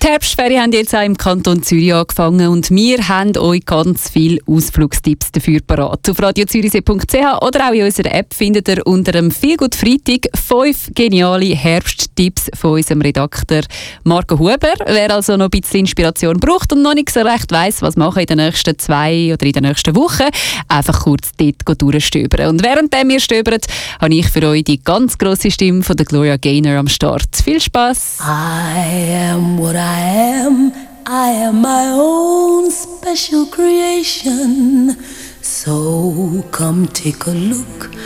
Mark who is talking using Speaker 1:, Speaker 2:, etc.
Speaker 1: Herbstferien haben jetzt auch im Kanton Zürich angefangen und wir haben euch ganz viele Ausflugstipps dafür parat. Auf radiozürichsee.ch oder auch in unserer App findet ihr unter dem «Feelgood Freitag» 5 geniale Herbsttipps von unserem Redakteur Marco Huber. Wer also noch ein bisschen Inspiration braucht und noch nicht so recht weiss, was machen in den nächsten 2 oder in den nächsten Wochen, einfach kurz dort durchstöbern. Und während wir stöbern, habe ich für euch die ganz grosse Stimme von der Gloria Gaynor am Start. Viel Spass!
Speaker 2: I am what I am. I am my own special creation. So come take a look